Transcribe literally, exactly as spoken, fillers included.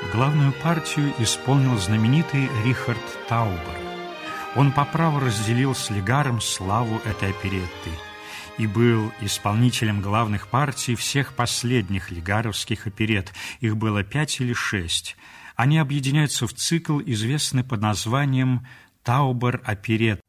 Главную партию исполнил знаменитый Рихард Таубер. Он по праву разделил с Легаром славу этой оперетты и был исполнителем главных партий всех последних легаровских оперет. Их было пять или шесть. Они объединяются в цикл, известный под названием «Таубер-оперетта».